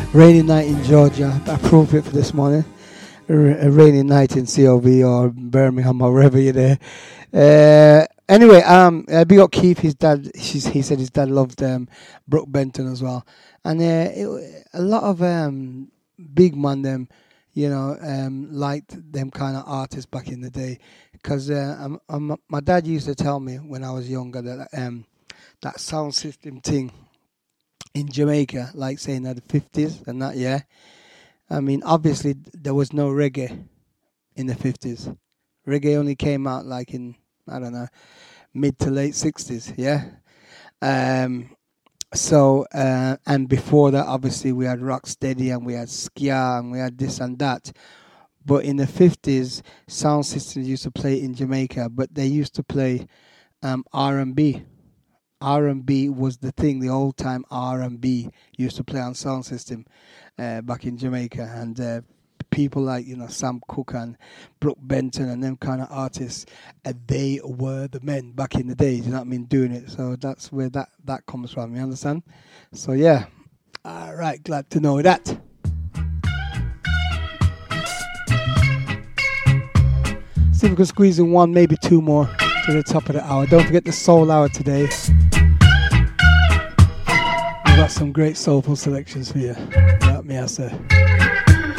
Rainy night in Georgia, appropriate for this morning. A rainy night in COV or Birmingham or wherever you're there. Anyway, big up Keith, his dad. He said his dad loved Brooke Benton as well, and a lot of big man them, liked them kind of artists back in the day, because my dad used to tell me when I was younger that that sound system thing in Jamaica, like saying that the 50s and that, yeah. I mean, obviously there was no reggae in the 50s. Reggae only came out like in, I don't know, mid to late 60s, yeah. And before that, obviously we had Rocksteady and we had Skia and we had this and that. But in the 50s, sound systems used to play in Jamaica, but they used to play R&B. R&B was the thing. The old time R&B used to play on sound system back in Jamaica, and people like Sam Cooke and Brooke Benton and them kind of artists, they were the men back in the days. You know what I mean? Doing it. So that's where that comes from. You understand? So yeah. All right. Glad to know that. See if we can squeeze in one, maybe two more to the top of the hour. Don't forget the soul hour today. We've got some great soulful selections for you. Let me answer.